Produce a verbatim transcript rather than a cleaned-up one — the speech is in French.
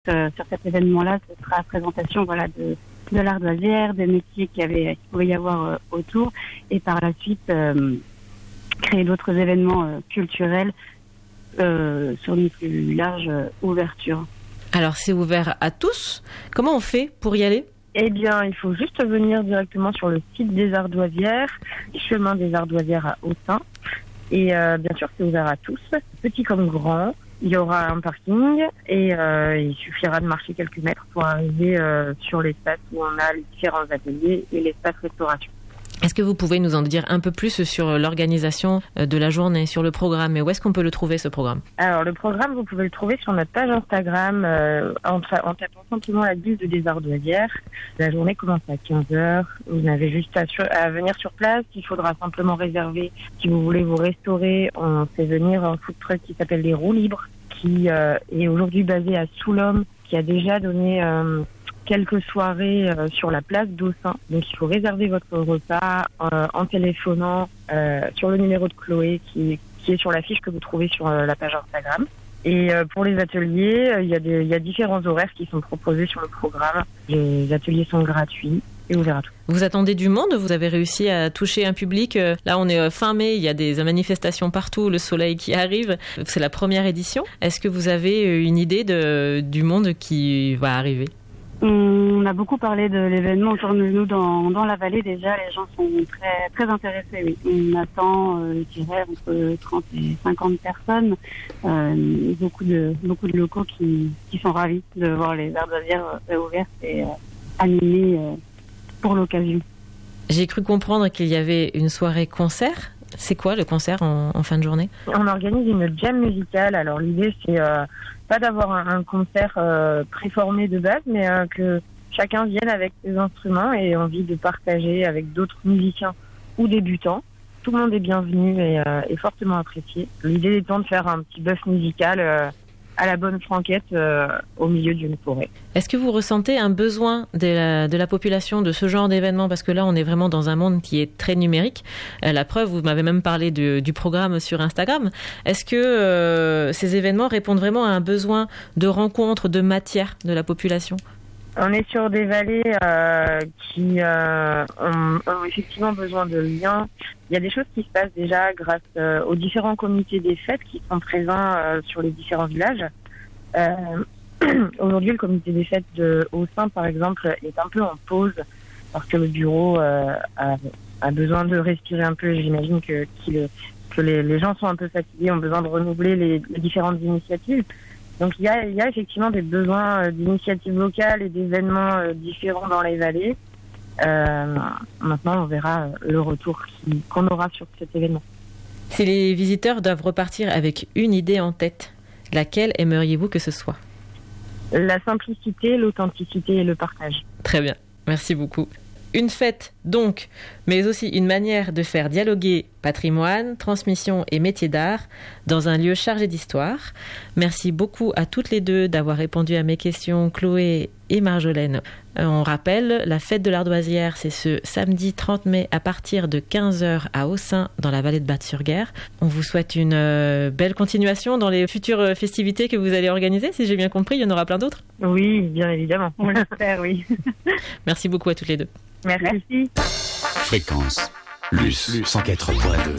Euh, sur cet événement-là, ce sera la présentation voilà, de, de l'ardoisière, des métiers qu'il y avait, qu'il pouvait y avoir euh, autour, et par la suite euh, créer d'autres événements euh, culturels euh, sur une plus large euh, ouverture. Alors c'est ouvert à tous. Comment on fait pour y aller ? Eh bien, il faut juste venir directement sur le site des Ardoisières, chemin des Ardoisières à Autun. Et euh, bien sûr, c'est ouvert à tous, petit comme grand. Il y aura un parking et euh, il suffira de marcher quelques mètres pour arriver euh, sur l'espace où on a les différents ateliers et l'espace restauration. Est-ce que vous pouvez nous en dire un peu plus sur l'organisation de la journée, sur le programme, et où est-ce qu'on peut le trouver, ce programme ? Alors, le programme, vous pouvez le trouver sur notre page Instagram euh, en, en tapant simplement la buste des Ardoisières. La journée commence à quinze heures. Vous n'avez juste à, sur, à venir sur place. Il faudra simplement réserver. Si vous voulez vous restaurer, on fait venir un food truck qui s'appelle les Roues Libres, qui euh, est aujourd'hui basé à Soulhomme, qui a déjà donné... Euh, quelques soirées euh, sur la place d'Aussin. Donc il faut réserver votre repas euh, en téléphonant euh, sur le numéro de Chloé qui, qui est sur la fiche que vous trouvez sur euh, la page Instagram. Et euh, pour les ateliers, il euh, y, y a différents horaires qui sont proposés sur le programme. Les ateliers sont gratuits et ouverts à tous. Vous attendez du monde ? Vous avez réussi à toucher un public ? Là, on est fin mai, il y a des manifestations partout, le soleil qui arrive. C'est la première édition. Est-ce que vous avez une idée de, du monde qui va arriver ? On a beaucoup parlé de l'événement autour de nous dans, dans la vallée déjà. Les gens sont très, très intéressés, oui. On attend, euh, je dirais, entre trente et cinquante personnes. Euh, beaucoup de, beaucoup de locaux qui, qui sont ravis de voir les Ardoisières réouvertes et euh, animées euh, pour l'occasion. J'ai cru comprendre qu'il y avait une soirée concert. C'est quoi le concert en, en fin de journée ? On organise une jam musicale. Alors l'idée, c'est euh, pas d'avoir un, un concert euh, préformé de base, mais euh, que chacun vienne avec ses instruments et envie de partager avec d'autres musiciens ou débutants. Tout le monde est bienvenu et euh, est fortement apprécié. L'idée étant de faire un petit bœuf musical euh, à la bonne franquette euh, au milieu d'une forêt. Est-ce que vous ressentez un besoin de la, de la population de ce genre d'événement ? Parce que là, on est vraiment dans un monde qui est très numérique. Euh, la preuve, vous m'avez même parlé de, du programme sur Instagram. Est-ce que euh, ces événements répondent vraiment à un besoin de rencontre, de matière de la population ? On est sur des vallées euh, qui euh, ont, ont effectivement besoin de liens. Il y a des choses qui se passent déjà grâce euh, aux différents comités des fêtes qui sont présents euh, sur les différents villages. Euh, aujourd'hui, le comité des fêtes de Aussin, par exemple, est un peu en pause parce que le bureau euh, a, a besoin de respirer un peu. J'imagine que, qu'il, que les, les gens sont un peu fatigués, ont besoin de renouveler les, les différentes initiatives. Donc il y a, il y a effectivement des besoins d'initiatives locales et d'événements différents dans les vallées. Euh, maintenant, on verra le retour qui, qu'on aura sur cet événement. Si les visiteurs doivent repartir avec une idée en tête, laquelle aimeriez-vous que ce soit ? La simplicité, l'authenticité et le partage. Très bien, merci beaucoup. Une fête donc, mais aussi une manière de faire dialoguer patrimoine, transmission et métier d'art dans un lieu chargé d'histoire. Merci beaucoup à toutes les deux d'avoir répondu à mes questions, Chloé et Marjolaine. On rappelle, la fête de l'Ardoisière, c'est ce samedi trente mai à partir de quinze heures à Aussin, dans la vallée de Batte-sur-Guerre. On vous souhaite une euh, belle continuation dans les futures festivités que vous allez organiser, si j'ai bien compris, il y en aura plein d'autres. Oui, bien évidemment. On l'espère, oui. Merci beaucoup à toutes les deux. Merci. Merci. Fréquence plus cent quatre point deux.